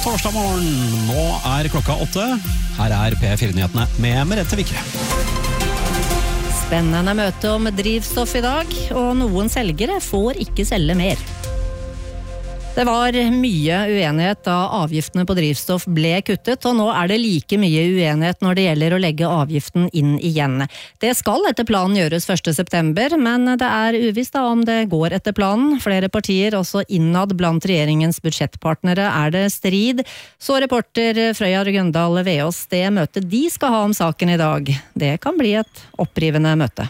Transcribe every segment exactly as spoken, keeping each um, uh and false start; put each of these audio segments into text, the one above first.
torsdag morgen. Nå er klokka åtte. Her er P fire-nyhetene med Merete Vikre. Spennende møte om drivstoff i dag, og noen selgere får ikke selge mer. Det var mye uenighet da avgiftene på drivstoff ble kuttet, og nå er det like mye uenighet når det gjelder å legge avgiften inn igjen. Det skal etter planen gjøres første september, men det er uvisst da om det går etter planen. Flere partier, også innad blant regjeringens budsjettpartnere, er det strid. Så reporter Frøya Røgøndal Veås, det møtet de skal ha om saken i dag, det kan bli et opprivende møte.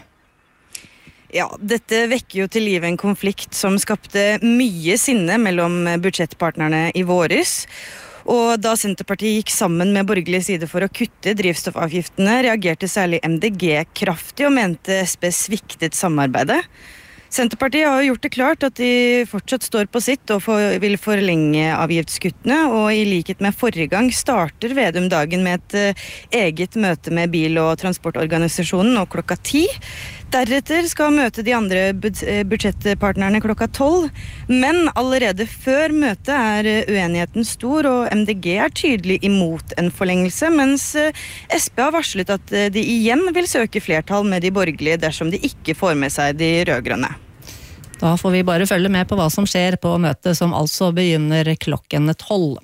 Ja, dette vekker jo til liv en konflikt som skapte mye sinne mellom budsjettpartnerne i våres. Og da Senterpartiet gikk sammen med borgerlig side for å kutte drivstoffavgiftene, reagerte særlig M D G kraftig og mente S P sviktet samarbeidet. Senterpartiet har gjort det klart at de fortsatt står på sitt og for, vil forlenge avgiftskuttene, og i likhet med forrige gang starter Vedum dagen med et uh, eget møte med bil- og transportorganisasjonen nå klokka ti. Deretter skal møte de andre budsjettpartnerne klokka tolv, men allerede før møtet er uenigheten stor, og M D G er tydelig imot en forlengelse, mens S P har varslet at de igjen vil søke flertall med de borgerlige dersom de ikke får med seg de rødgrønne. Da får vi bare følge med på hva som skjer på møtet, som altså begynner klokken tolv.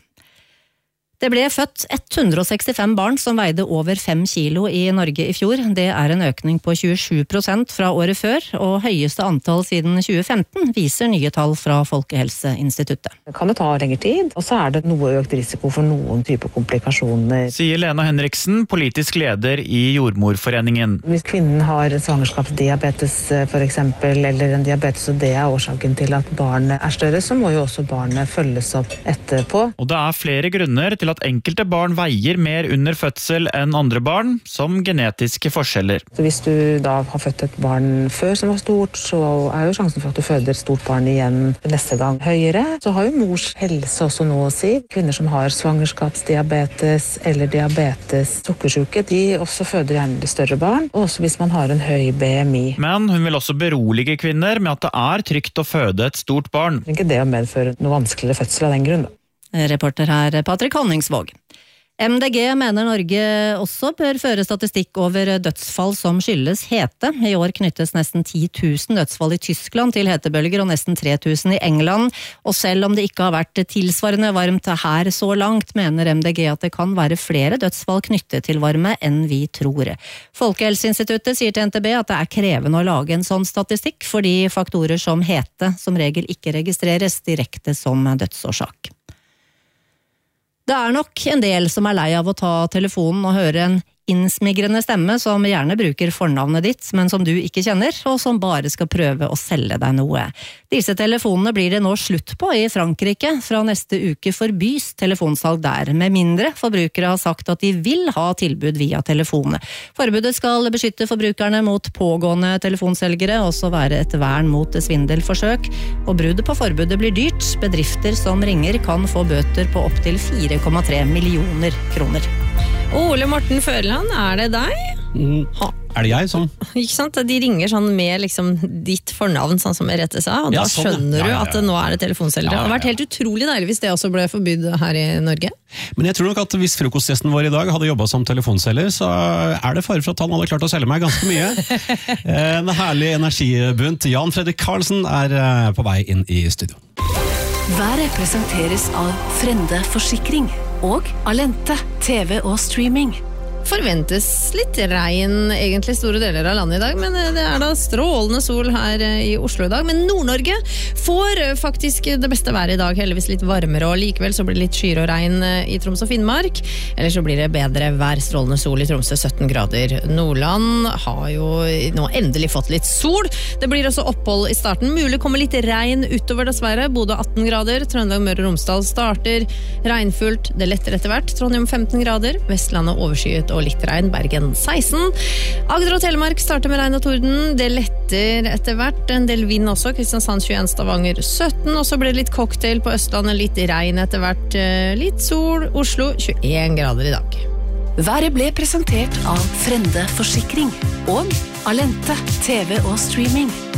Det ble født ett hundre og sekstifem barn som veide over fem kilo i Norge i fjor. Det er en økning på tjuesju prosent fra året før, og høyeste antall siden tjue femten viser nye tall fra Folkehelseinstituttet. Det kan jo ta lengre tid, og så er det noe økt risiko for noen typer komplikasjoner. Sier Lena Henriksen, politisk leder i Jordmorforeningen. Hvis kvinnen har svangerskapsdiabetes for eksempel, eller en diabetes, og det er årsaken til at barnet er større, så må jo også barnet følges opp etterpå. Og det er flere grunner til at enkelte barn veier mer under fødsel enn andre barn, som genetiske forskjeller. Så hvis du da har født et barn før som var stort, så er jo sjansen for at du føder et stort barn igjen neste gang høyere. Så har jo mors helse også noe å si. Kvinner som har svangerskapsdiabetes eller diabetes, sukkersyke, de også føder gjerne større barn, også hvis man har en høy B M I. Men hun vil også berolige kvinner med at det er trygt å føde et stort barn. Det er ikke det å medføre noe vanskeligere fødsel av den grunn da. Reporter her Patrick Honningsvåg. M D G mener Norge også bør føre statistikk over dødsfall som skyldes hete. I år knyttes nesten ti tusen dødsfall i Tyskland til hetebølger og nesten tre tusen i England. Og selv om det ikke har vært tilsvarende varmt her så langt, mener M D G at det kan være flere dødsfall knyttet til varme enn vi tror. Folkehelseinstituttet sier til N T B at det er krevende å lage en sånn statistikk, fordi faktorer som hete som regel ikke registreres direkte som dødsårsak. Det er nok en del som er lei av å ta telefonen og høre en innsmigrende stemme som gjerne bruker fornavnet ditt, men som du ikke kjenner, og som bare skal prøve å selge deg noe. Disse telefonene blir det nå slutt på i Frankrike. Fra neste uke forbys telefonsalg der, med mindre forbrukere har sagt at de vil ha tilbud via telefon. Forbudet skal beskytte forbrukerne mot pågående telefonselgere, også være et vern mot svindelforsøk, og bruddet på forbudet blir dyrt. Bedrifter som ringer kan få bøter på opptil fire komma tre millioner kroner. Ole Morten Førland, er det deg? Mm. Er det jeg sånn? Ikke sant? De ringer sånn med liksom ditt fornavn, sånn som Merete sa, og ja, da sånn, skjønner ja, ja, ja. du at nå er det telefonselgere. Ja, ja, ja. Det har vært helt utrolig deilig hvis det også ble forbudt her i Norge. Men jeg tror nok at hvis frokostgjesten vår i dag hadde jobbet som telefonselger, så er det fare for at han hadde klart å selge meg ganske mye. En herlig energibunt. Jan Fredrik Karlsen er på vei inn i studio. Været presenteres av Frende Forsikring og Alente T V og streaming. Forventes litt regn egentlig store deler av landet i dag, men det er da strålende sol her i Oslo i dag. Men Nord-Norge får faktisk det beste været i dag, heldigvis litt varmere, og likevel så blir det litt skyr og regn i Troms og Finnmark. Eller så blir det bedre vær, strålende sol i Tromsø, sytten grader. Nordland har jo nå endelig fått litt sol. Det blir også opphold i starten. Mulig kommer litt regn utover dessverre. Bodø atten grader, Trøndelag, Møre og Romsdal starter. Regnfullt, det letter etter hvert. Trondheim femten grader, Vestlandet overskyet og litt regn, Bergen seksten. Agder og Telemark starter med regn og torden. Det letter etter hvert, en del vind også. Kristiansand tjueen, Stavanger sytten, og så blir det litt cocktail på Østlandet, litt regn etter hvert, litt sol. Oslo tjueen grader i dag. Været ble presentert av Frende Forsikring og Alente T V og streaming.